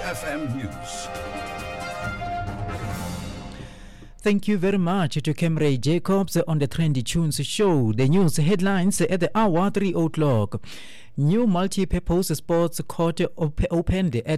FM News. Thank you very much to Kemray Jacobs on the Trendy Tunes show. The news headlines at the hour 3 o'clock. New multi-purpose sports court opened at